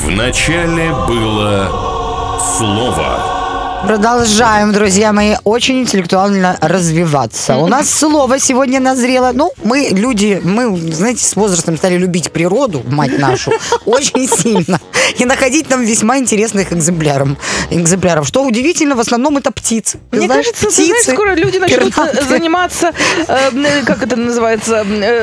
Вначале было слово. Продолжаем, друзья мои, очень интеллектуально развиваться. У нас слово сегодня назрело. Ну, мы люди, знаете, с возрастом стали любить природу, мать нашу, очень сильно. И находить там весьма интересных экземпляров. Что удивительно, в основном это птицы. Мне кажется, птицы, скоро люди начнут заниматься, как это называется,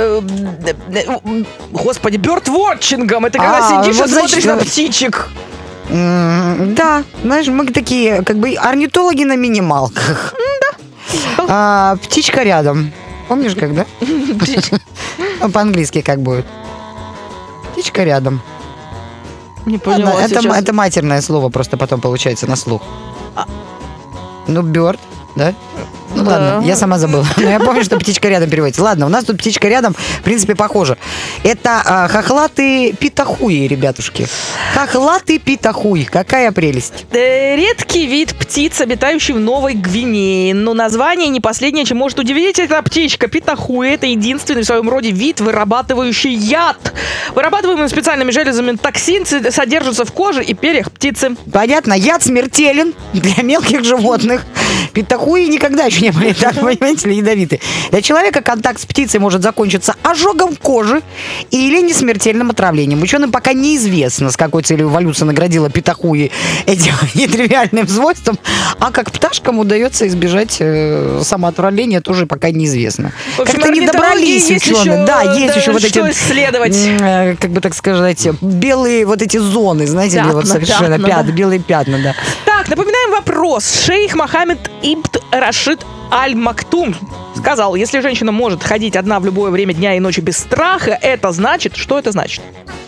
господи, бёрдвотчингом. Это когда сидишь и смотришь на птичек. Да, знаешь, мы такие, как бы орнитологи на минималках. Да. Птичка рядом. Помнишь, как, да? По-английски как будет? Птичка рядом. Не поняла. Это матерное слово, просто потом получается на слух. Ну, бёрд, да? Ну да. Ладно, я сама забыла. Но я помню, что птичка рядом переводится. Ладно, у нас тут птичка рядом, в принципе, похоже. Это хохлатые питахуи, ребятушки. Хохлатый питахуй. Какая прелесть. Редкий вид птиц, обитающий в Новой Гвинее. Но название не последнее, чем может удивить эта птичка. Питахуи – это единственный в своем роде вид, вырабатывающий яд. Вырабатываемый специальными железами токсин содержится в коже и перьях птицы. Понятно, яд смертелен для мелких животных. Питахуи никогда еще не были так, понимаете ли, ядовиты. Для человека контакт с птицей может закончиться ожогом кожи или несмертельным отравлением. Ученым пока неизвестно, с какой целью эволюция наградила питахуи этим нетривиальным свойством, а как пташкам удается избежать самоотравления, тоже пока неизвестно. Как-то не добрались ученые. Да, есть еще вот эти, исследовать. Как бы так сказать, белые вот эти зоны, знаете ли, вот совершенно белые пятна, да. Так, напоминаем вопрос. Шейх Мохаммед ибн Рашид Аль-Мактум сказал, если женщина может ходить одна в любое время дня и ночи без страха, это значит, что это значит?